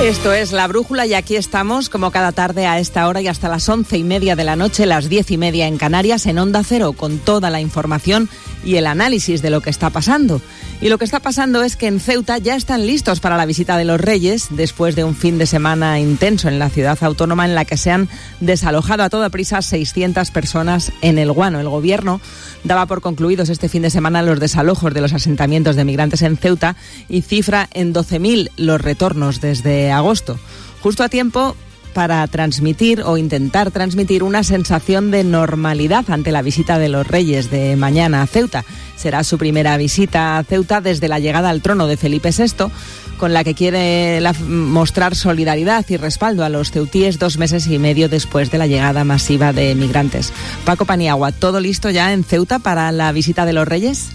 Esto es La Brújula y aquí estamos como cada tarde a esta hora y hasta las 11:30 de la noche, las 10:30 en Canarias, en Onda Cero, con toda la información y el análisis de lo que está pasando. Y lo que está pasando es que en Ceuta ya están listos para la visita de los Reyes, después de un fin de semana intenso en la ciudad autónoma en la que se han desalojado a toda prisa 600 personas en El Guano. El gobierno daba por concluidos este fin de semana los desalojos de los asentamientos de migrantes en Ceuta y cifra en 12.000 los retornos desde agosto. Justo a tiempo para transmitir o intentar transmitir una sensación de normalidad ante la visita de los Reyes de mañana a Ceuta. Será su primera visita a Ceuta desde la llegada al trono de Felipe VI, con la que quiere mostrar solidaridad y respaldo a los ceutíes 2 meses y medio después de la llegada masiva de migrantes. Paco Paniagua, ¿todo listo ya en Ceuta para la visita de los Reyes?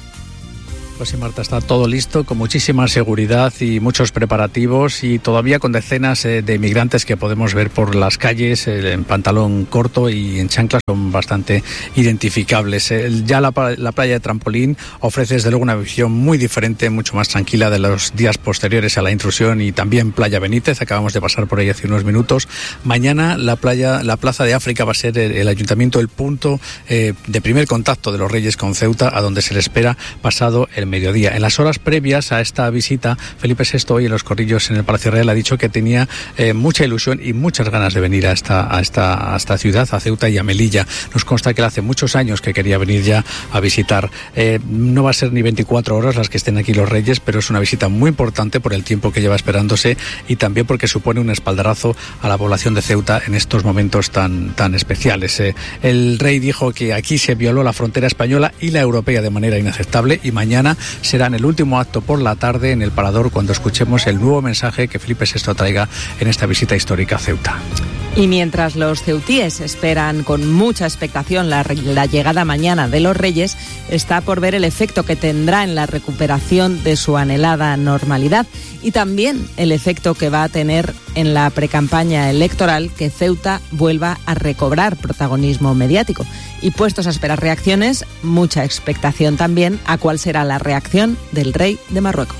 Pues sí, Marta, está todo listo, con muchísima seguridad y muchos preparativos y todavía con decenas de migrantes que podemos ver por las calles en pantalón corto y en chanclas, son bastante identificables. Ya la playa de Trampolín ofrece desde luego una visión muy diferente, mucho más tranquila de los días posteriores a la intrusión, y también Playa Benítez, acabamos de pasar por ahí hace unos minutos. Mañana la Plaza de África va a ser el ayuntamiento, el punto de primer contacto de los Reyes con Ceuta, a donde se le espera pasado el mediodía. En las horas previas a esta visita, Felipe VI hoy en los corrillos en el Palacio Real ha dicho que tenía mucha ilusión y muchas ganas de venir a esta ciudad, a Ceuta y a Melilla. Nos consta que él hace muchos años que quería venir ya a visitar. No va a ser ni 24 horas las que estén aquí los Reyes, pero es una visita muy importante por el tiempo que lleva esperándose y también porque supone un espaldarazo a la población de Ceuta en estos momentos tan especiales. El rey dijo que aquí se violó la frontera española y la europea de manera inaceptable, y mañana será en el último acto por la tarde en el Parador cuando escuchemos el nuevo mensaje que Felipe VI traiga en esta visita histórica a Ceuta. Y mientras los ceutíes esperan con mucha expectación la llegada mañana de los Reyes, está por ver el efecto que tendrá en la recuperación de su anhelada normalidad y también el efecto que va a tener en la precampaña electoral, que Ceuta vuelva a recobrar protagonismo mediático. Y puestos a esperar reacciones, mucha expectación también a cuál será la reacción del rey de Marruecos.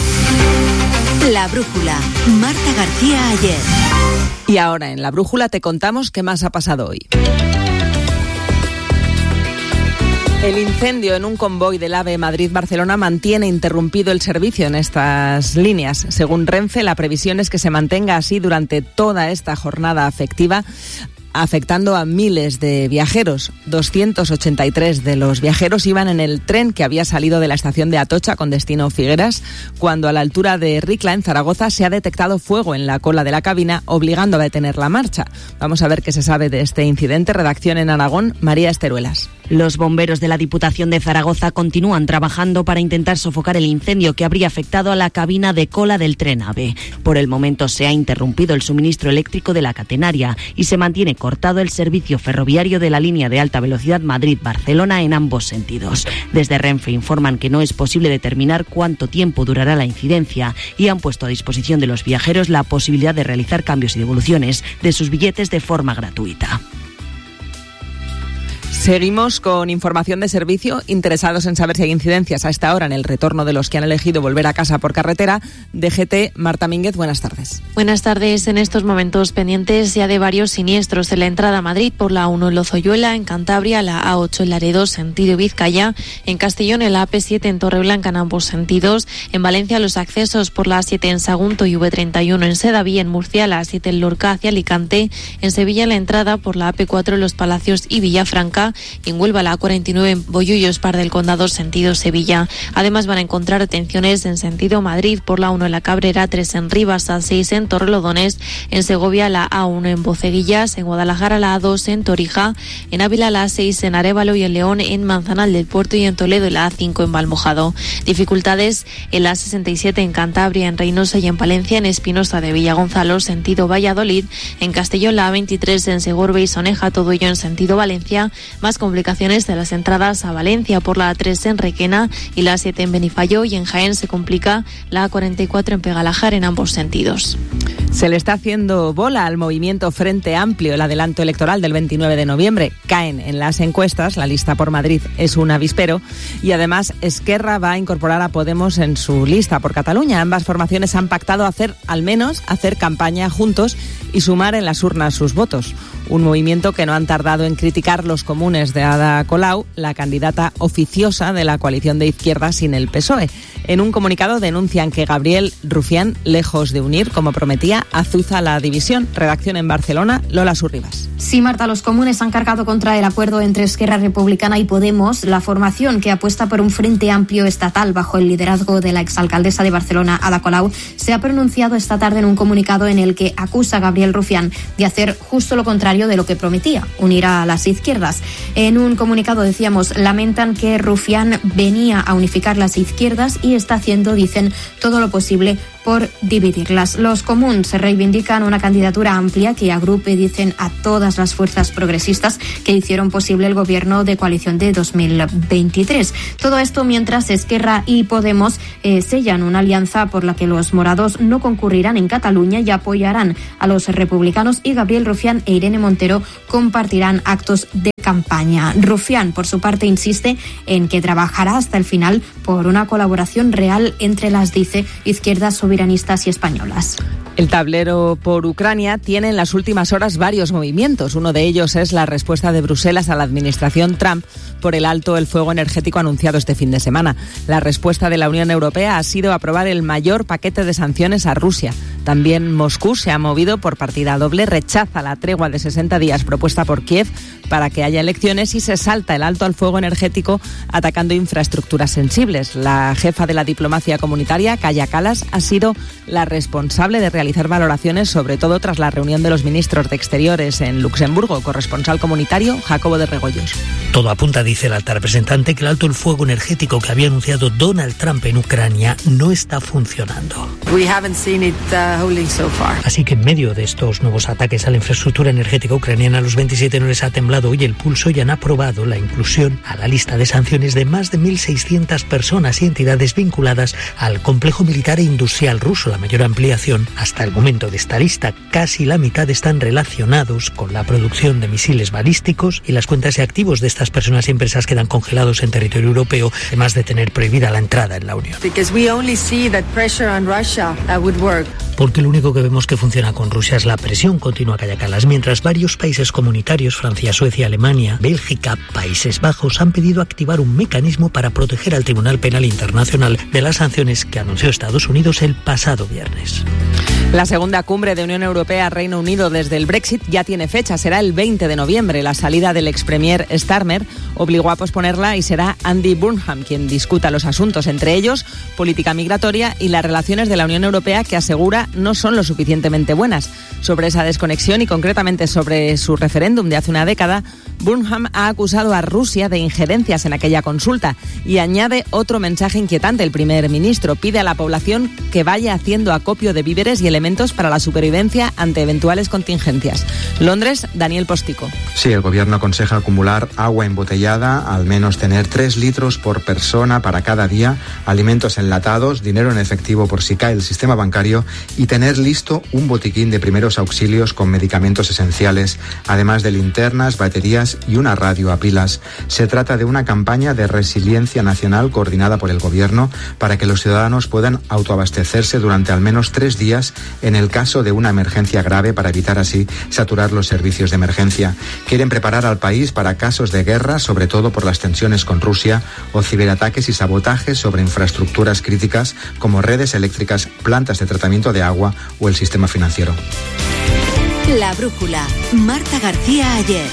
La Brújula, Marta García Ayer. Y ahora en La Brújula te contamos qué más ha pasado hoy. El incendio en un convoy del AVE Madrid-Barcelona mantiene interrumpido el servicio en estas líneas. Según Renfe, la previsión es que se mantenga así durante toda esta jornada afectiva, afectando a miles de viajeros. 283 de los viajeros iban en el tren que había salido de la estación de Atocha con destino Figueras, cuando a la altura de Ricla, en Zaragoza, se ha detectado fuego en la cola de la cabina, obligando a detener la marcha. Vamos a ver qué se sabe de este incidente. Redacción en Aragón, María Esteruelas. Los bomberos de la Diputación de Zaragoza continúan trabajando para intentar sofocar el incendio que habría afectado a la cabina de cola del tren AVE. Por el momento se ha interrumpido el suministro eléctrico de la catenaria y se mantiene cortado el servicio ferroviario de la línea de alta velocidad Madrid-Barcelona en ambos sentidos. Desde Renfe informan que no es posible determinar cuánto tiempo durará la incidencia y han puesto a disposición de los viajeros la posibilidad de realizar cambios y devoluciones de sus billetes de forma gratuita. Seguimos con información de servicio. Interesados en saber si hay incidencias a esta hora en el retorno de los que han elegido volver a casa por carretera, DGT, Marta Mínguez, buenas tardes. Buenas tardes. En estos momentos pendientes ya de varios siniestros en la entrada a Madrid por la A1 en Lozoyuela, en Cantabria, la A8 en Laredo, sentido Vizcaya, en Castellón en la AP7 en Torreblanca en ambos sentidos, en Valencia los accesos por la A7 en Sagunto y V31 en Sedaví, en Murcia la A7 en Lorca hacia Alicante, en Sevilla la entrada por la AP4 en Los Palacios y Villafranca, y en Huelva la A49 en Bollullos, Par del Condado, sentido Sevilla. Además van a encontrar detenciones en sentido Madrid por la 1 en La Cabrera, 3 en Rivas, A6 en Torrelodones, en Segovia la A1 en Boceguillas, en Guadalajara la A2 en Torija, en Ávila la A6 en Arévalo y en León, en Manzanal del Puerto y en Toledo la A5 en Valmojado. Dificultades en la A67 en Cantabria, en Reynosa y en Palencia, en Espinosa de Villagonzalo, sentido Valladolid, en Castellón la A23 en Segorbe y Soneja, todo ello en sentido Valencia. Más complicaciones de las entradas a Valencia por la A3 en Requena y la A7 en Benifallo, y en Jaén se complica la A44 en Pegalajar en ambos sentidos. Se le está haciendo bola al movimiento Frente Amplio el adelanto electoral del 29 de noviembre. Caen en las encuestas, la lista por Madrid es un avispero y además Esquerra va a incorporar a Podemos en su lista por Cataluña. Ambas formaciones han pactado hacer campaña juntos y sumar en las urnas sus votos. Un movimiento que no han tardado en criticar los comunes de Ada Colau, la candidata oficiosa de la coalición de izquierdas sin el PSOE. En un comunicado denuncian que Gabriel Rufián, lejos de unir, como prometía, azuza la división. Redacción en Barcelona, Lola Surribas. Sí, Marta, los comunes han cargado contra el acuerdo entre Esquerra Republicana y Podemos. La formación, que apuesta por un frente amplio estatal bajo el liderazgo de la exalcaldesa de Barcelona, Ada Colau, se ha pronunciado esta tarde en un comunicado en el que acusa a Gabriel Rufián de hacer justo lo contrario de lo que prometía, unir a las izquierdas. En un comunicado, decíamos, lamentan que Rufián venía a unificar las izquierdas y está haciendo, dicen, todo lo posible por dividirlas. Los comuns reivindican una candidatura amplia que agrupe, dicen, a todas las fuerzas progresistas que hicieron posible el gobierno de coalición de 2023. Todo esto mientras Esquerra y Podemos sellan una alianza por la que los morados no concurrirán en Cataluña y apoyarán a los republicanos, y Gabriel Rufián e Irene Montero compartirán actos de campaña. Rufián, por su parte, insiste en que trabajará hasta el final por una colaboración real entre las, dice, izquierdas soberanistas y españolas. El tablero por Ucrania tiene en las últimas horas varios movimientos. Uno de ellos es la respuesta de Bruselas a la administración Trump por el alto el fuego energético anunciado este fin de semana. La respuesta de la Unión Europea ha sido aprobar el mayor paquete de sanciones a Rusia. También Moscú se ha movido por partida doble, rechaza la tregua de 60 días propuesta por Kiev para que haya elecciones y se salta el alto al fuego energético atacando infraestructuras sensibles. La jefa de la diplomacia comunitaria, Kaja Kallas, ha sido la responsable de realizar valoraciones, sobre todo tras la reunión de los ministros de Exteriores en Luxemburgo. Corresponsal comunitario, Jacobo de Regoyos. Todo apunta, dice el alta representante, que el alto el fuego energético que había anunciado Donald Trump en Ucrania no está funcionando. Así que en medio de estos nuevos ataques a la infraestructura energética ucraniana, a los 27 no les ha temblado hoy el pulso y han aprobado la inclusión a la lista de sanciones de más de 1.600 personas y entidades vinculadas al complejo militar e industrial ruso. La mayor ampliación hasta el momento de esta lista. Casi la mitad están relacionados con la producción de misiles balísticos y las cuentas y activos de estas personas y empresas quedan congelados en territorio europeo, además de tener prohibida la entrada en la Unión. Porque lo único que vemos que funciona con Rusia es la presión, continúa Kaja Kallas, mientras varios países comunitarios, Francia, Suecia, Alemania, Bélgica, Países Bajos, han pedido activar un mecanismo para proteger al Tribunal Penal Internacional de las sanciones que anunció Estados Unidos el pasado viernes. La segunda cumbre de Unión Europea-Reino Unido desde el Brexit ya tiene fecha, será el 20 de noviembre. La salida del expremier Starmer obligó a posponerla y será Andy Burnham quien discuta los asuntos, entre ellos política migratoria y las relaciones de la Unión Europea, que asegura no son lo suficientemente buenas. Sobre esa desconexión y concretamente sobre su referéndum de hace una década, Burnham ha acusado a Rusia de injerencias en aquella consulta y añade otro mensaje inquietante. El primer ministro pide a la población que vaya haciendo acopio de víveres y elementos para la supervivencia ante eventuales contingencias. Londres, Daniel Postico. Sí, el gobierno aconseja acumular agua embotellada, al menos tener 3 litros por persona para cada día, alimentos enlatados, dinero en efectivo por si cae el sistema bancario y tener listo un botiquín de primeros auxilios con medicamentos esenciales, además de linternas, baterías y una radio a pilas. Se trata de una campaña de resiliencia nacional coordinada por el gobierno para que los ciudadanos puedan autoabastecerse durante al menos 3 días en el caso de una emergencia grave, para evitar así saturar los servicios de emergencia. Quieren preparar al país para casos de guerra, sobre todo por las tensiones con Rusia, o ciberataques y sabotajes sobre infraestructuras críticas como redes eléctricas, plantas de tratamiento de agua o el sistema financiero. La brújula. Marta García Ayer.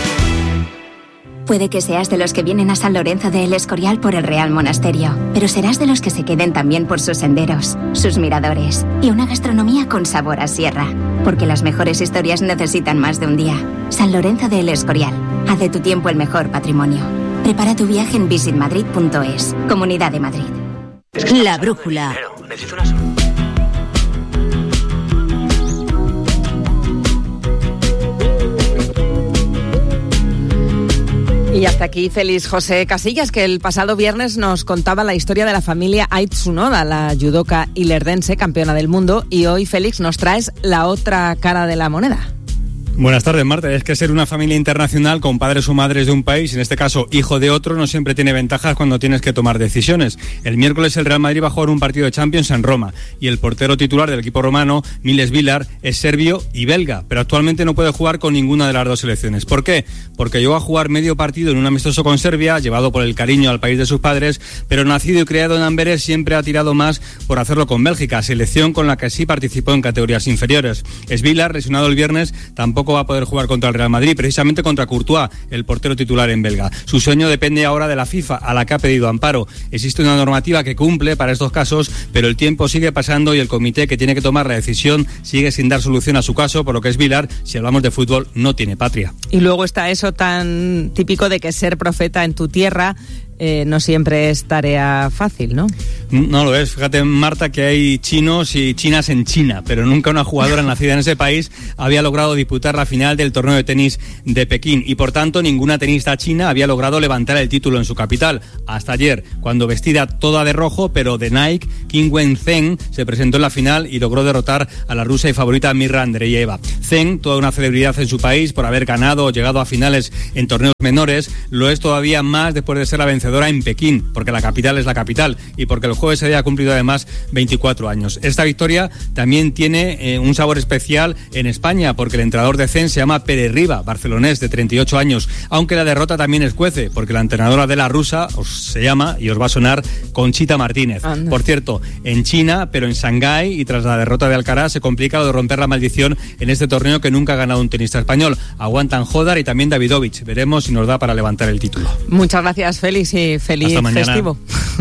Puede que seas de los que vienen a San Lorenzo de El Escorial por el Real Monasterio, pero serás de los que se queden también por sus senderos, sus miradores y una gastronomía con sabor a sierra. Porque las mejores historias necesitan más de un día. San Lorenzo de El Escorial. Haz de tu tiempo el mejor patrimonio. Prepara tu viaje en visitmadrid.es. Comunidad de Madrid. La brújula. Y hasta aquí Félix José Casillas, que el pasado viernes nos contaba la historia de la familia Ait Tsunoda, la judoka ilerdense, campeona del mundo, y hoy, Félix, nos traes la otra cara de la moneda. Buenas tardes, Marta. Es que ser una familia internacional con padres o madres de un país, en este caso hijo de otro, no siempre tiene ventajas cuando tienes que tomar decisiones. El miércoles el Real Madrid va a jugar un partido de Champions en Roma y el portero titular del equipo romano, Miles Vilar, es serbio y belga, pero actualmente no puede jugar con ninguna de las dos selecciones. ¿Por qué? Porque llegó a jugar medio partido en un amistoso con Serbia, llevado por el cariño al país de sus padres, pero nacido y criado en Amberes siempre ha tirado más por hacerlo con Bélgica, selección con la que sí participó en categorías inferiores. Vilar, lesionado el viernes, tampoco va a poder jugar contra el Real Madrid, precisamente contra Courtois, el portero titular en belga. Su sueño depende ahora de la FIFA, a la que ha pedido amparo. Existe una normativa que cumple para estos casos, pero el tiempo sigue pasando y el comité que tiene que tomar la decisión sigue sin dar solución a su caso, por lo que Vilar, si hablamos de fútbol, no tiene patria. Y luego está eso tan típico de que ser profeta en tu tierra no siempre es tarea fácil, ¿no? No lo es. Fíjate, Marta, que hay chinos y chinas en China, pero nunca una jugadora nacida en ese país había logrado disputar la final del torneo de tenis de Pekín y, por tanto, ninguna tenista china había logrado levantar el título en su capital. Hasta ayer, cuando vestida toda de rojo, pero de Nike, Qin Wen-zheng se presentó en la final y logró derrotar a la rusa y favorita Mirra Andreeva. Zheng, toda una celebridad en su país por haber ganado o llegado a finales en torneos menores, lo es todavía más después de ser la vencedora en Pekín, porque la capital es la capital y porque el jueves se había cumplido además 24 años. Esta victoria también tiene un sabor especial en España, porque el entrenador de Zheng se llama Pere Riba, barcelonés de 38 años, aunque la derrota también escuece, porque la entrenadora de la rusa se llama, y os va a sonar, Conchita Martínez. Anda. Por cierto, en China, pero en Shanghái, y tras la derrota de Alcaraz, se complica lo de romper la maldición en este torneo que nunca ha ganado un tenista español. Aguantan Jodar y también Davidovich. Veremos si nos da para levantar el título. Muchas gracias, Félix, y feliz festivo.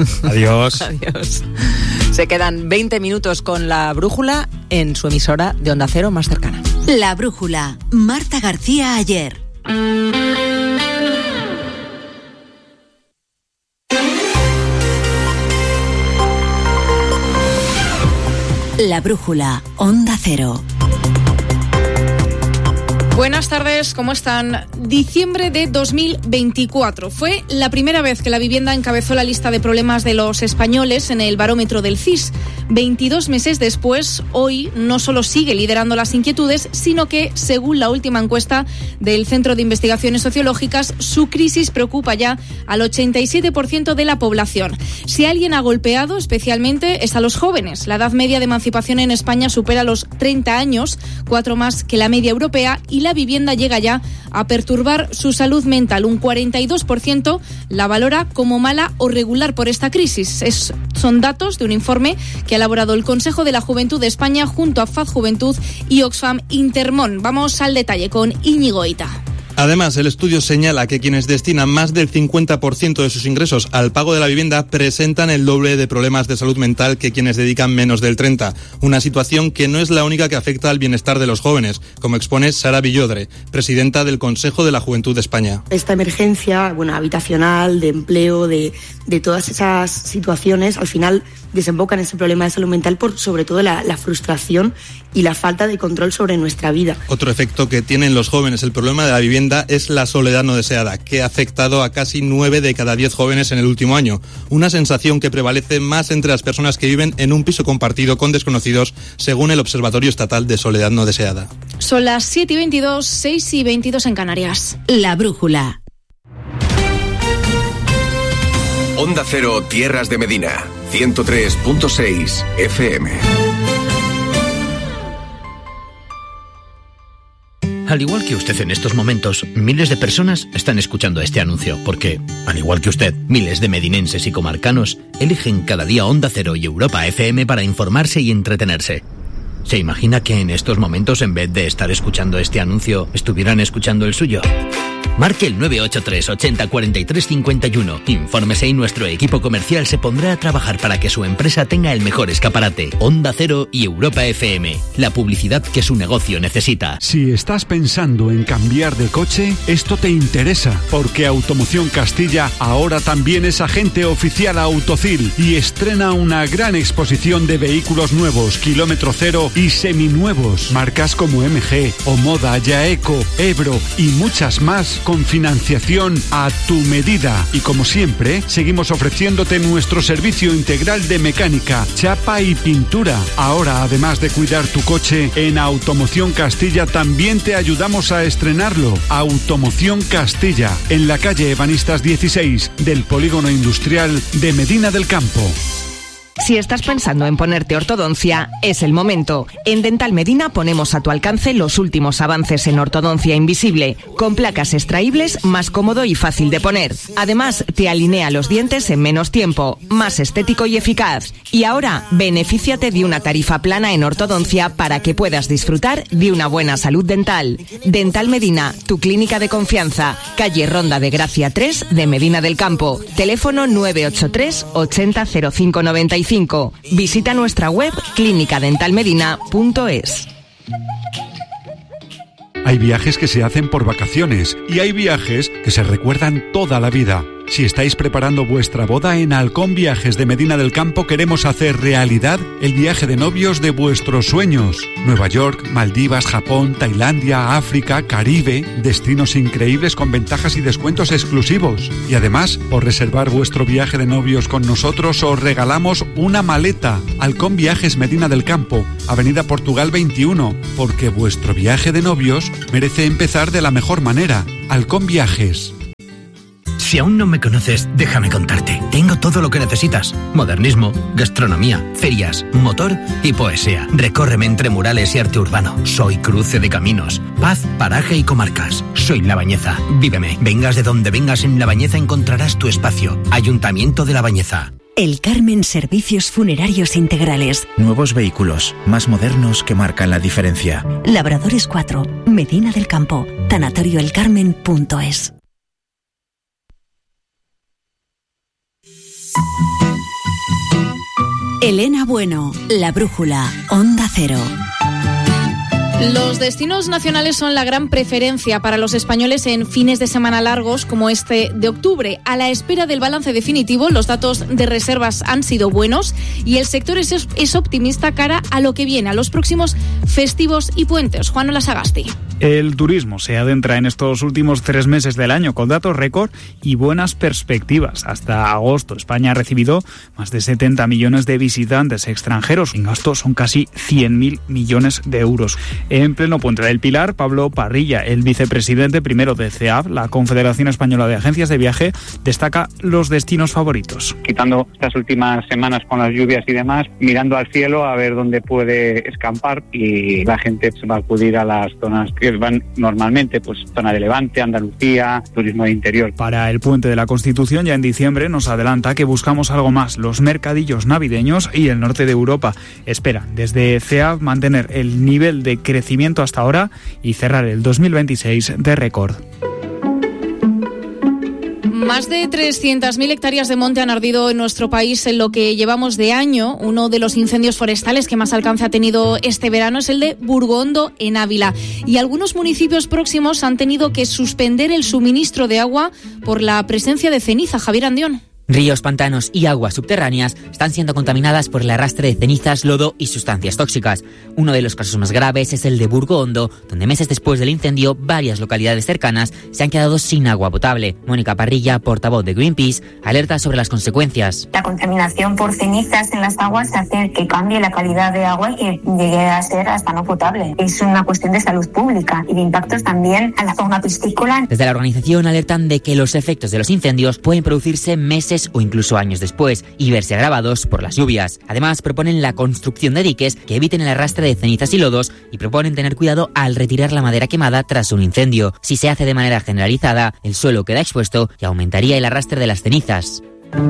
Adiós. Adiós. Se quedan 20 minutos con La Brújula en su emisora de Onda Cero más cercana. La Brújula, Marta García Ayer. La Brújula, Onda Cero. Buenas tardes, ¿cómo están? Diciembre de 2024. Fue la primera vez que la vivienda encabezó la lista de problemas de los españoles en el barómetro del CIS. 22 meses después, hoy no solo sigue liderando las inquietudes, sino que, según la última encuesta del Centro de Investigaciones Sociológicas, su crisis preocupa ya al 87% de la población. Si alguien ha golpeado especialmente es a los jóvenes. La edad media de emancipación en España supera los 30 años, 4 más que la media europea, y la vivienda llega ya a perturbar su salud mental. Un 42% la valora como mala o regular por esta crisis. Son datos de un informe que ha elaborado el Consejo de la Juventud de España junto a FAD Juventud y Oxfam Intermón. Vamos al detalle con Íñigo Eita. Además, el estudio señala que quienes destinan más del 50% de sus ingresos al pago de la vivienda presentan el doble de problemas de salud mental que quienes dedican menos del 30%. Una situación que no es la única que afecta al bienestar de los jóvenes, como expone Sara Villodre, presidenta del Consejo de la Juventud de España. Esta emergencia, habitacional, de empleo, de todas esas situaciones, al final desembocan en ese problema de salud mental por sobre todo la frustración y la falta de control sobre nuestra vida. Otro efecto que tienen los jóvenes el problema de la vivienda es la soledad no deseada, que ha afectado a casi 9 de cada 10 jóvenes en el último año. Una sensación que prevalece más entre las personas que viven en un piso compartido con desconocidos, según el Observatorio Estatal de Soledad No Deseada. Son las 7:22, 6:22 en Canarias. La Brújula. Onda Cero, Tierras de Medina, 103.6 FM. Al igual que usted en estos momentos, miles de personas están escuchando este anuncio, porque, al igual que usted, miles de medinenses y comarcanos eligen cada día Onda Cero y Europa FM para informarse y entretenerse. ¿Se imagina que en estos momentos, en vez de estar escuchando este anuncio, estuvieran escuchando el suyo? Marque el 983 80 43 51. Infórmese y nuestro equipo comercial se pondrá a trabajar para que su empresa tenga el mejor escaparate. Onda Cero y Europa FM. La publicidad que su negocio necesita. Si estás pensando en cambiar de coche, esto te interesa, porque Automoción Castilla ahora también es agente oficial Autocil y estrena una gran exposición de vehículos nuevos, kilómetro cero uso y seminuevos. Marcas como MG, Omoda, Yaeco, Ebro y muchas más con financiación a tu medida. Y como siempre, seguimos ofreciéndote nuestro servicio integral de mecánica, chapa y pintura. Ahora, además de cuidar tu coche, en Automoción Castilla también te ayudamos a estrenarlo. Automoción Castilla, en la calle Ebanistas 16 del Polígono Industrial de Medina del Campo. Si estás pensando en ponerte ortodoncia, es el momento. En Dental Medina ponemos a tu alcance los últimos avances en ortodoncia invisible, con placas extraíbles, más cómodo y fácil de poner. Además, te alinea los dientes en menos tiempo, más estético y eficaz. Y ahora, benefíciate de una tarifa plana en ortodoncia para que puedas disfrutar de una buena salud dental. Dental Medina, tu clínica de confianza. Calle Ronda de Gracia 3 de Medina del Campo. Teléfono 983 80 05 95. Visita nuestra web clinicadentalmedina.es. Hay viajes que se hacen por vacaciones y hay viajes que se recuerdan toda la vida. Si estáis preparando vuestra boda, en Halcón Viajes de Medina del Campo queremos hacer realidad el viaje de novios de vuestros sueños. Nueva York, Maldivas, Japón, Tailandia, África, Caribe, destinos increíbles con ventajas y descuentos exclusivos. Y además, por reservar vuestro viaje de novios con nosotros, os regalamos una maleta. Halcón Viajes Medina del Campo, Avenida Portugal 21, porque vuestro viaje de novios merece empezar de la mejor manera. Halcón Viajes. Si aún no me conoces, déjame contarte. Tengo todo lo que necesitas. Modernismo, gastronomía, ferias, motor y poesía. Recórreme entre murales y arte urbano. Soy cruce de caminos, paz, paraje y comarcas. Soy La Bañeza. Víveme. Vengas de donde vengas, en La Bañeza encontrarás tu espacio. Ayuntamiento de La Bañeza. El Carmen Servicios Funerarios Integrales. Nuevos vehículos, más modernos que marcan la diferencia. Labradores 4, Medina del Campo. Tanatorioelcarmen.es. Elena Bueno, La Brújula, Onda Cero. Los destinos nacionales son la gran preferencia para los españoles en fines de semana largos como este de octubre. A la espera del balance definitivo, los datos de reservas han sido buenos y el sector es optimista cara a lo que viene, a los próximos festivos y puentes. Juan Olasagasti. El turismo se adentra en estos últimos 3 meses del año con datos récord y buenas perspectivas. Hasta agosto, España ha recibido más de 70 millones de visitantes extranjeros. En gasto son casi 100.000 millones de euros. En pleno Puente del Pilar, Pablo Parrilla, el vicepresidente primero de CEAV, la Confederación Española de Agencias de Viaje, destaca los destinos favoritos. Quitando estas últimas semanas con las lluvias y demás, mirando al cielo a ver dónde puede escampar, y la gente va a acudir a las zonas que van normalmente, pues zona de Levante, Andalucía, turismo de interior. Para el Puente de la Constitución, ya en diciembre, nos adelanta que buscamos algo más, los mercadillos navideños y el norte de Europa. Esperan desde CEAV mantener el nivel de crecimiento hasta ahora y cerrar el 2026 de récord. Más de 300.000 hectáreas de monte han ardido en nuestro país en lo que llevamos de año. Uno de los incendios forestales que más alcance ha tenido este verano es el de Burgondo, en Ávila. Y algunos municipios próximos han tenido que suspender el suministro de agua por la presencia de ceniza. Javier Andión. Ríos, pantanos y aguas subterráneas están siendo contaminadas por el arrastre de cenizas, lodo y sustancias tóxicas. Uno de los casos más graves es el de Burgondo, donde meses después del incendio, varias localidades cercanas se han quedado sin agua potable. Mónica Parrilla, portavoz de Greenpeace, alerta sobre las consecuencias. La contaminación por cenizas en las aguas hace que cambie la calidad de agua y que llegue a ser hasta no potable. Es una cuestión de salud pública y de impactos también a la fauna piscícola. Desde la organización alertan de que los efectos de los incendios pueden producirse meses o incluso años después y verse agravados por las lluvias. Además, proponen la construcción de diques que eviten el arrastre de cenizas y lodos y proponen tener cuidado al retirar la madera quemada tras un incendio. Si se hace de manera generalizada, el suelo queda expuesto y aumentaría el arrastre de las cenizas.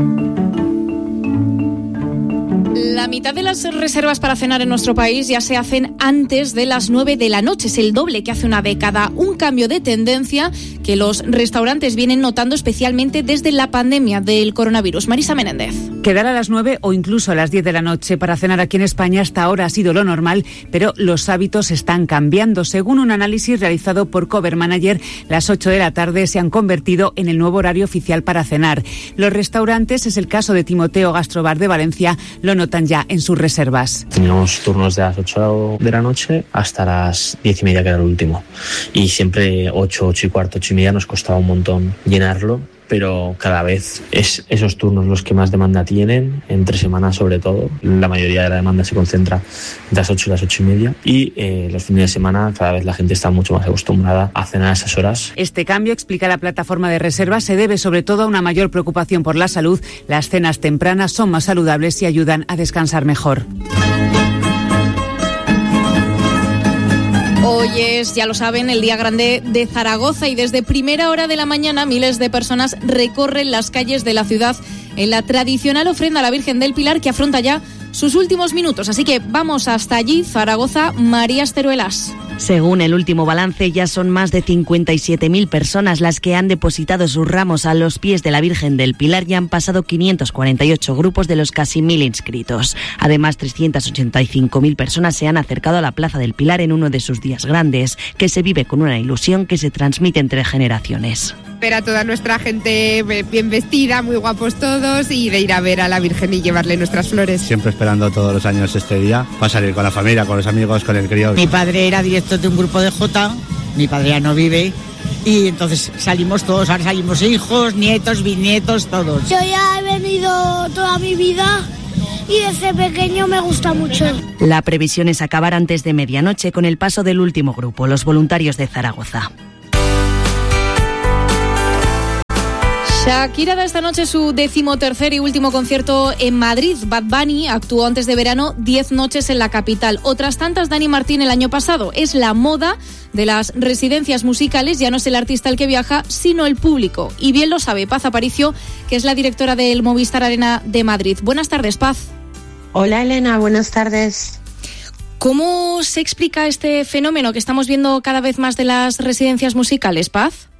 La mitad de las reservas para cenar en nuestro país ya se hacen antes de las 9 de la noche. Es el doble que hace una década. Un cambio de tendencia que los restaurantes vienen notando especialmente desde la pandemia del coronavirus. Marisa Menéndez. Quedar a las 9 o incluso a las 10 de la noche para cenar aquí en España hasta ahora ha sido lo normal, pero los hábitos están cambiando. Según un análisis realizado por Cover Manager, las 8 de la tarde se han convertido en el nuevo horario oficial para cenar. Los restaurantes, es el caso de Timoteo Gastrobar de Valencia, lo notan ya en sus reservas. Teníamos turnos de las 8 de la noche hasta las 10:30, que era el último. Y siempre 8 y cuarto, 8:30 nos costaba un montón llenarlo, pero cada vez es esos turnos los que más demanda tienen, entre semanas sobre todo. La mayoría de la demanda se concentra entre las 8 y las 8:30 y los fines de semana cada vez la gente está mucho más acostumbrada a cenar a esas horas. Este cambio, explica la plataforma de reservas, se debe sobre todo a una mayor preocupación por la salud. Las cenas tempranas son más saludables y ayudan a descansar mejor. Hoy es, ya lo saben, el día grande de Zaragoza y desde primera hora de la mañana miles de personas recorren las calles de la ciudad en la tradicional ofrenda a la Virgen del Pilar, que afronta ya sus últimos minutos. Así que vamos hasta allí, Zaragoza, María Esteruelas. Según el último balance, ya son más de 57.000 personas las que han depositado sus ramos a los pies de la Virgen del Pilar y han pasado 548 grupos de los casi 1.000 inscritos. Además, 385.000 personas se han acercado a la Plaza del Pilar en uno de sus días grandes, que se vive con una ilusión que se transmite entre generaciones. Ver a toda nuestra gente bien vestida, muy guapos todos, y de ir a ver a la Virgen y llevarle nuestras flores. Siempre esperando todos los años este día, para salir con la familia, con los amigos, con el crío. Mi padre era director de un grupo de Jota, mi padre ya no vive, y entonces salimos todos, ahora salimos hijos, nietos, bisnietos, todos. Yo ya he venido toda mi vida y desde pequeño me gusta mucho. La previsión es acabar antes de medianoche con el paso del último grupo, los voluntarios de Zaragoza. Shakira da esta noche su 13º y último concierto en Madrid. Bad Bunny actuó antes de verano 10 noches en la capital. Otras tantas Dani Martín el año pasado. Es la moda de las residencias musicales. Ya no es el artista el que viaja, sino el público. Y bien lo sabe Paz Aparicio, que es la directora del Movistar Arena de Madrid. Buenas tardes, Paz. Hola, Elena. Buenas tardes. ¿Cómo se explica este fenómeno que estamos viendo cada vez más de las residencias musicales, Paz?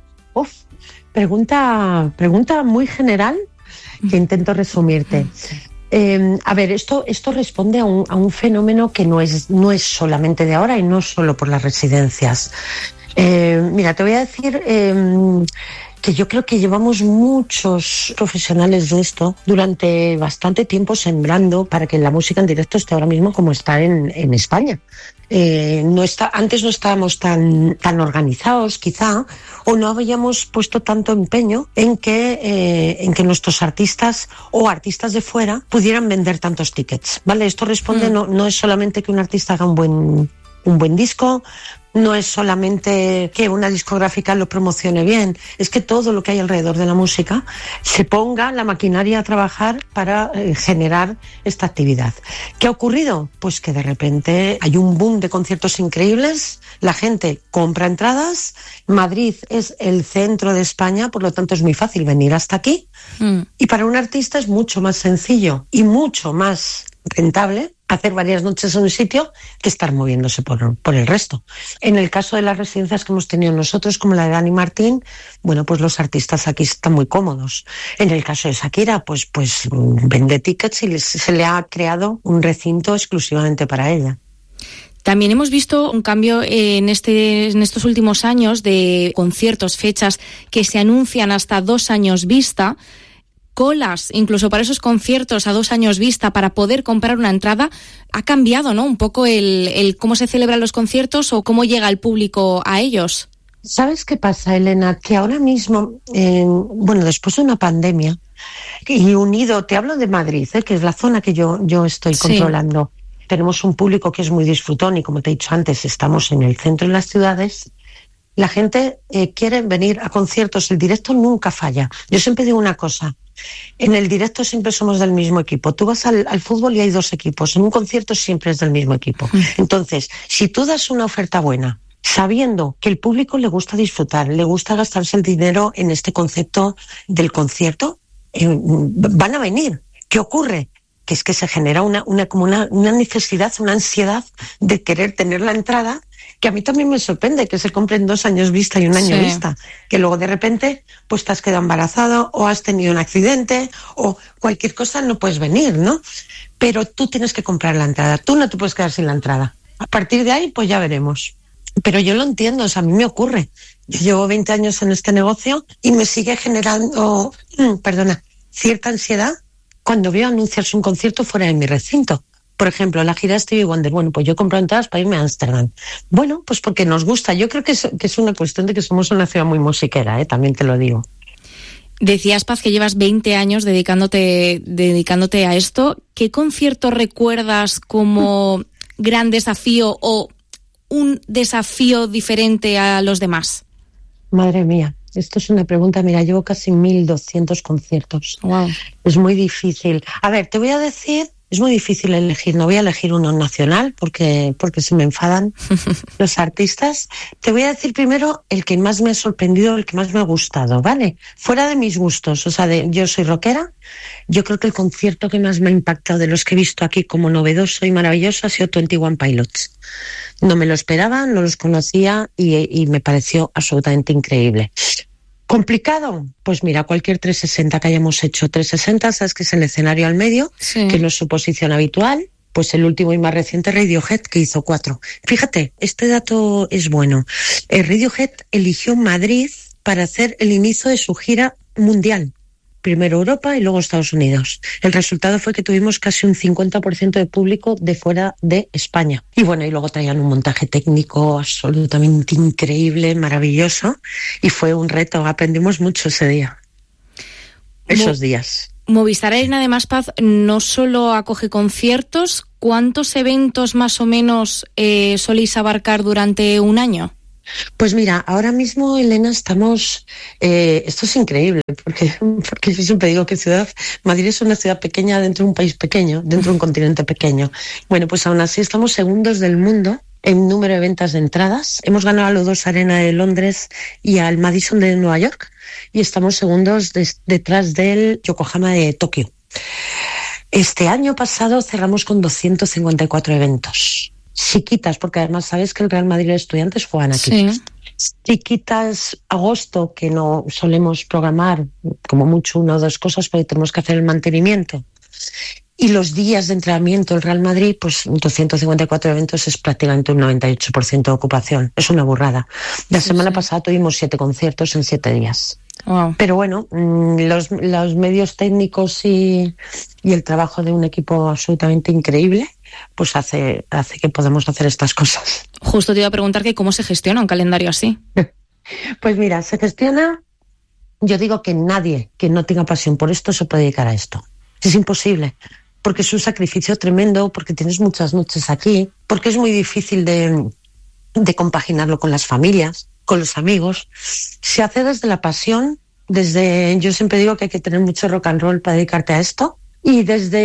Pregunta muy general que intento resumirte. A ver, esto responde a un fenómeno que no es solamente de ahora y no solo por las residencias. Mira, te voy a decir que yo creo que llevamos muchos profesionales de esto durante bastante tiempo sembrando para que la música en directo esté ahora mismo como está en España. Antes no estábamos tan organizados, quizá, o no habíamos puesto tanto empeño en que nuestros artistas o artistas de fuera pudieran vender tantos tickets, ¿vale? Esto responde, no es solamente que un artista haga un buen disco, no es solamente que una discográfica lo promocione bien, es que todo lo que hay alrededor de la música se ponga la maquinaria a trabajar para generar esta actividad. ¿Qué ha ocurrido? Pues que de repente hay un boom de conciertos increíbles, la gente compra entradas, Madrid es el centro de España, por lo tanto es muy fácil venir hasta aquí, y para un artista es mucho más sencillo y mucho más rentable hacer varias noches en un sitio que estar moviéndose por el resto. En el caso de las residencias que hemos tenido nosotros, como la de Dani Martín, bueno, pues los artistas aquí están muy cómodos. En el caso de Shakira, pues vende tickets y se le ha creado un recinto exclusivamente para ella. También hemos visto un cambio en estos últimos años de conciertos, fechas que se anuncian hasta 2 años vista, colas, incluso para esos conciertos a 2 años vista para poder comprar una entrada. Ha cambiado, ¿no?, un poco el cómo se celebran los conciertos o cómo llega el público a ellos. ¿Sabes qué pasa, Elena? Que ahora mismo, después de una pandemia, y unido, te hablo de Madrid, que es la zona que yo estoy controlando, tenemos un público que es muy disfrutón y, como te he dicho antes, estamos en el centro de las ciudades. La gente quiere venir a conciertos, el directo nunca falla. Yo siempre digo una cosa, en el directo siempre somos del mismo equipo. Tú vas al fútbol y hay 2 equipos, en un concierto siempre es del mismo equipo. Entonces, si tú das una oferta buena, sabiendo que el público le gusta disfrutar, le gusta gastarse el dinero en este concepto del concierto, van a venir. ¿Qué ocurre? Que es que se genera una necesidad, una ansiedad de querer tener la entrada, que a mí también me sorprende que se compren 2 años vista y 1 año vista, que luego de repente pues te has quedado embarazado o has tenido un accidente o cualquier cosa, no puedes venir, ¿no? Pero tú tienes que comprar la entrada, tú no te puedes quedar sin la entrada. A partir de ahí pues ya veremos. Pero yo lo entiendo, o sea, a mí me ocurre. Yo llevo 20 años en este negocio y me sigue generando, cierta ansiedad cuando veo anunciarse un concierto fuera de mi recinto. Por ejemplo, la gira Stevie Wonder. Bueno, pues yo compro entradas para irme a Ámsterdam. Bueno, pues porque nos gusta. Yo creo que es una cuestión de que somos una ciudad muy musiquera, también te lo digo. Decías, Paz, que llevas 20 años dedicándote a esto. ¿Qué concierto recuerdas como gran desafío o un desafío diferente a los demás? Madre mía, esto es una pregunta. Mira, llevo casi 1.200 conciertos. Wow. Es muy difícil. A ver, te voy a decir, es muy difícil elegir. No voy a elegir uno nacional porque se me enfadan los artistas. Te voy a decir primero el que más me ha sorprendido, el que más me ha gustado, ¿vale? Fuera de mis gustos, o sea, yo soy rockera. Yo creo que el concierto que más me ha impactado de los que he visto aquí como novedoso y maravilloso ha sido 21 Pilots. No me lo esperaba, no los conocía y me pareció absolutamente increíble. ¿Complicado? Pues mira, cualquier 360 que hayamos hecho. 360, sabes que es el escenario al medio, sí, que no es su posición habitual. Pues el último y más reciente, Radiohead, que hizo 4. Fíjate, este dato es bueno. Radiohead eligió Madrid para hacer el inicio de su gira mundial. Primero Europa y luego Estados Unidos. El resultado fue que tuvimos casi un 50% de público de fuera de España. Y bueno, y luego traían un montaje técnico absolutamente increíble, maravilloso. Y fue un reto, aprendimos mucho ese día. Esos días. Movistar Arena, además, Paz, no solo acoge conciertos. ¿Cuántos eventos más o menos soléis abarcar durante un año? Pues mira, ahora mismo, Elena, estamos... esto es increíble, porque yo siempre digo que Madrid es una ciudad pequeña dentro de un país pequeño, dentro de un continente pequeño. Bueno, pues aún así estamos segundos del mundo en número de ventas de entradas. Hemos ganado a los 2 Arena de Londres y al Madison de Nueva York, y estamos segundos detrás del Yokohama de Tokio. Este año pasado cerramos con 254 eventos. Si quitas, porque además sabes que el Real Madrid de Estudiantes juegan aquí. Sí. Si quitas agosto, que no solemos programar, como mucho 1 o 2 cosas, porque tenemos que hacer el mantenimiento, y los días de entrenamiento del Real Madrid, pues 254 eventos es prácticamente un 98% de ocupación. Es una burrada. La semana pasada tuvimos 7 conciertos en 7 días. Wow. Pero bueno, los medios técnicos y el trabajo de un equipo absolutamente increíble, pues hace que podamos hacer estas cosas. Justo te iba a preguntar que cómo se gestiona un calendario así. Pues mira, se gestiona, yo digo que nadie que no tenga pasión por esto se puede dedicar a esto. Es imposible, porque es un sacrificio tremendo, porque tienes muchas noches aquí, porque es muy difícil de compaginarlo con las familias, con los amigos. Se hace desde la pasión, yo siempre digo que hay que tener mucho rock and roll para dedicarte a esto, y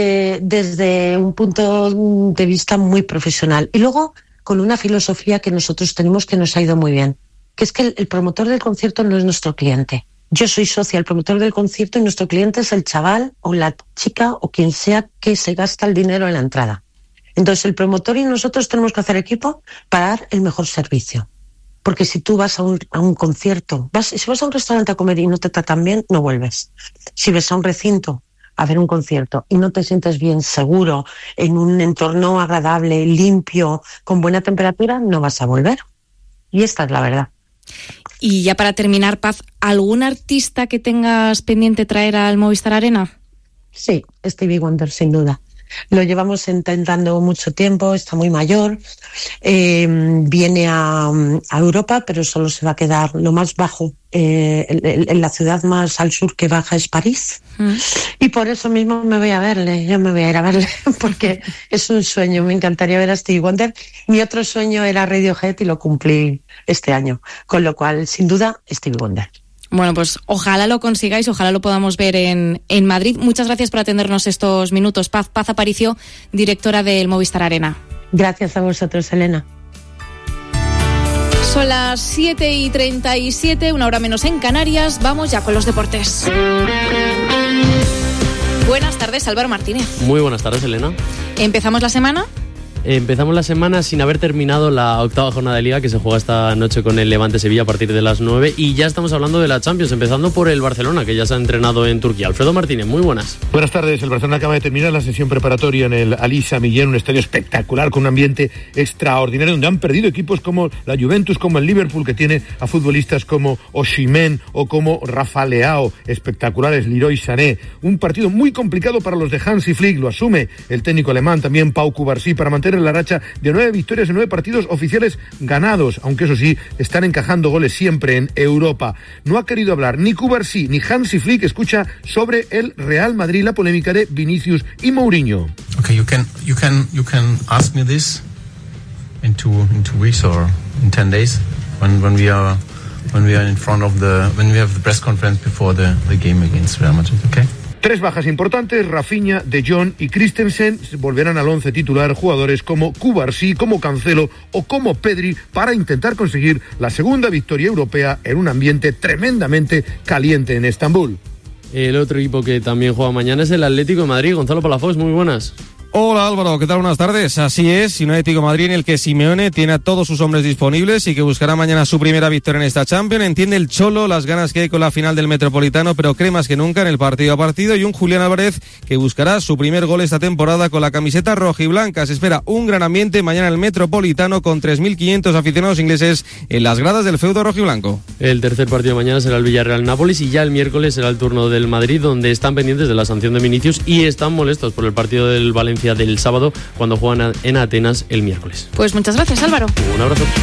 desde un punto de vista muy profesional. Y luego con una filosofía que nosotros tenemos que nos ha ido muy bien, que es que el promotor del concierto no es nuestro cliente. Yo soy socia del promotor del concierto y nuestro cliente es el chaval o la chica o quien sea que se gasta el dinero en la entrada. Entonces el promotor y nosotros tenemos que hacer equipo para dar el mejor servicio. Porque si tú vas a un concierto, si vas a un restaurante a comer y no te tratan bien, no vuelves. Si vas a un recinto a ver un concierto y no te sientes bien, seguro, en un entorno agradable, limpio, con buena temperatura, no vas a volver. Y esta es la verdad. Y ya para terminar, Paz, ¿algún artista que tengas pendiente traer al Movistar Arena? Sí, Stevie Wonder, sin duda. Lo llevamos intentando mucho tiempo, está muy mayor, viene a Europa, pero solo se va a quedar lo más bajo, en la ciudad más al sur que baja es París, y por eso mismo me voy a verle, yo me voy a ir a verle, porque es un sueño, me encantaría ver a Stevie Wonder. Mi otro sueño era Radiohead y lo cumplí este año, con lo cual, sin duda, Stevie Wonder. Bueno, pues ojalá lo consigáis, ojalá lo podamos ver en Madrid. Muchas gracias por atendernos estos minutos. Paz Aparicio, directora del Movistar Arena. Gracias a vosotros, Elena. Son las 7:37, 1 hora menos en Canarias. Vamos ya con los deportes. Buenas tardes, Álvaro Martínez. Muy buenas tardes, Elena. ¿Empezamos la semana? Empezamos la semana sin haber terminado la 8ª jornada de Liga que se juega esta noche con el Levante Sevilla a partir de las 9 y ya estamos hablando de la Champions, empezando por el Barcelona que ya se ha entrenado en Turquía. Alfredo Martínez, muy buenas. Buenas tardes, el Barcelona acaba de terminar la sesión preparatoria en el Ali Sami Yen, un estadio espectacular con un ambiente extraordinario donde han perdido equipos como la Juventus, como el Liverpool, que tiene a futbolistas como Osimhen o como Rafa Leao, espectaculares, Leroy Sané. Un partido muy complicado para los de Hansi Flick, lo asume el técnico alemán, también Pau Cubarsí, para mantener la racha de 9 victorias en 9 partidos oficiales ganados, aunque eso sí, están encajando goles siempre en Europa. No ha querido hablar ni Cubarsí ni Hansi Flick, escucha sobre el Real Madrid, la polémica de Vinicius y Mourinho. Okay, you can ask me this in two weeks or in 10 days when we are in front of when we have the press conference before the game against Real Madrid, okay? 3 bajas importantes, Rafinha, De Jong y Christensen, volverán al 11 titular jugadores como Cubarsí, como Cancelo o como Pedri para intentar conseguir la segunda victoria europea en un ambiente tremendamente caliente en Estambul. El otro equipo que también juega mañana es el Atlético de Madrid. Gonzalo Palafox, muy buenas. Hola Álvaro, ¿qué tal? Buenas tardes. Así es, un Atlético de Madrid en el que Simeone tiene a todos sus hombres disponibles y que buscará mañana su primera victoria en esta Champions. Entiende el Cholo las ganas que hay con la final del Metropolitano, pero cree más que nunca en el partido a partido, y un Julián Álvarez que buscará su primer gol esta temporada con la camiseta rojiblanca. Se espera un gran ambiente mañana en el Metropolitano con 3.500 aficionados ingleses en las gradas del feudo rojiblanco. El tercer partido de mañana será el Villarreal-Nápoles y ya el miércoles será el turno del Madrid, donde están pendientes de la sanción de Vinicius y están molestos por el partido del Valencia del sábado cuando juegan en Atenas el miércoles. Pues muchas gracias, Álvaro. Un abrazo.